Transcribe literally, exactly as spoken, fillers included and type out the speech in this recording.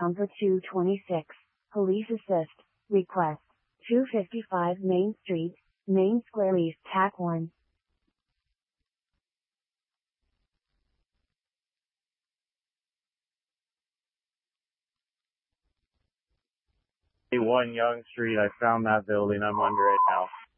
number two twenty-six, police assist, request, two fifty-five Main Street, Main Square East, T A C one. one Young Street. I found that building. I'm under it now.